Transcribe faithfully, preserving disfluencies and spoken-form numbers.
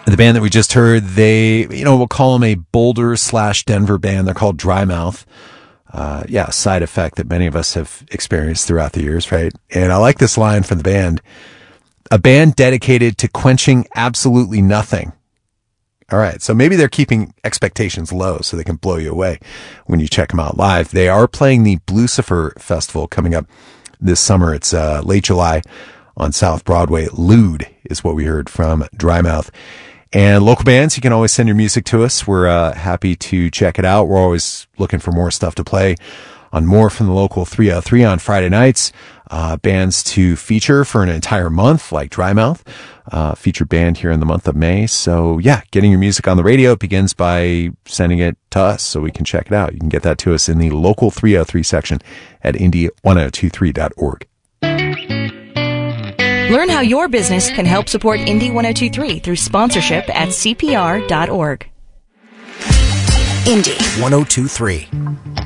The band that we just heard, they, you know, we'll call them a Boulder slash Denver band. They're called Dry Mouth. Uh, yeah, a side effect that many of us have experienced throughout the years, right? And I like this line from the band. A band dedicated to quenching absolutely nothing. All right, so maybe they're keeping expectations low so they can blow you away when you check them out live. They are playing the Blucifer Festival coming up this summer. It's uh, late July on South Broadway. Lewd is what we heard from Dry Mouth. And local bands, you can always send your music to us. We're uh, happy to check it out. We're always looking for more stuff to play on More from the Local three oh three on Friday nights. Uh, bands to feature for an entire month, like Dry Mouth, uh, featured band here in the month of May. So yeah, getting your music on the radio begins by sending it to us so we can check it out. You can get that to us in the Local three oh three section at indie ten twenty-three dot org. Learn how your business can help support Indie ten twenty-three through sponsorship at C P R dot org. Indie ten twenty-three.